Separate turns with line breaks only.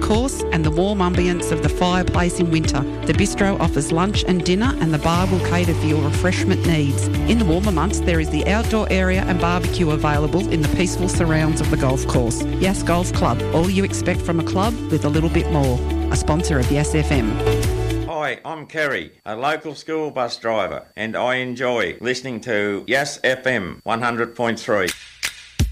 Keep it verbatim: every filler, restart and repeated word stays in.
course, and the warm ambience of the fireplace in winter. The bistro offers lunch and dinner, and the bar will cater for your refreshment needs. In the warmer months, there is the outdoor area and barbecue available in the peaceful surrounds of the golf course. Yass Golf Club, all you expect from a club with a little bit more. A sponsor of Yass F M.
Hi, I'm Kerry, a local school bus driver, and I enjoy listening to Yass F M one hundred point three.